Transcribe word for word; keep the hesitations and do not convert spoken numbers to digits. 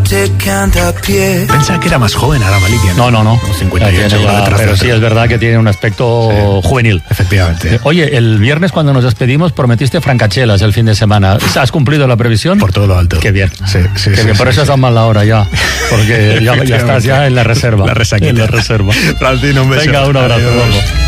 que anda a pie. Pensaba que era más joven ahora Maliki. No, no, no. cincuenta y ocho, ya, pero sí es verdad que tiene un aspecto sí, juvenil. Efectivamente. Oye, el viernes cuando nos despedimos prometiste francachelas el fin de semana. ¿Has cumplido la previsión? Por todo lo alto. Qué bien. Sí, sí, Qué sí, bien. sí, Por eso sí. es tan mal la hora ya. Porque ya, ya estás ya en la reserva. La resaquita. En la reserva. Francino, un beso. Venga, un abrazo. Adiós. Vamos.